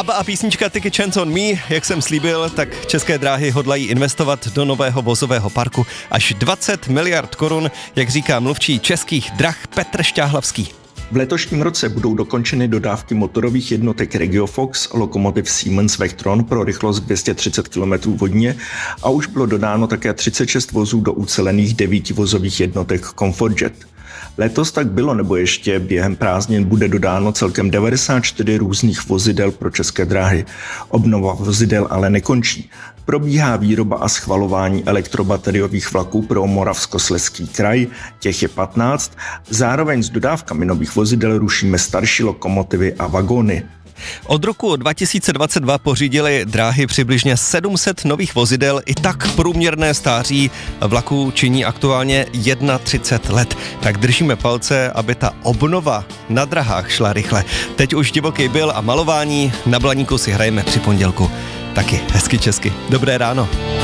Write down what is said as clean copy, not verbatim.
ABBA a písnička Take a Chance on Me, jak jsem slíbil, tak České dráhy hodlají investovat do nového vozového parku až 20 miliard korun, jak říká mluvčí Českých drah Petr Šťáhlavský. V letošním roce budou dokončeny dodávky motorových jednotek Regiofox, lokomotiv Siemens Vectron pro rychlost 230 km vodně a už bylo dodáno také 36 vozů do ucelených 9 vozových jednotek Comfortjet. Letos tak bylo nebo ještě během prázdnin bude dodáno celkem 94 různých vozidel pro České dráhy. Obnova vozidel ale nekončí. Probíhá výroba a schvalování elektrobateriových vlaků pro Moravskoslezský kraj, těch je 15. Zároveň s dodávkami nových vozidel rušíme starší lokomotivy a vagóny. Od roku 2022 pořídili dráhy přibližně 700 nových vozidel, i tak průměrné stáří vlaků činí aktuálně 31 let. Tak držíme palce, aby ta obnova na drahách šla rychle. Teď už divoký byl a malování na Blaníku si hrajeme při pondělku. Taky hezky česky. Dobré ráno.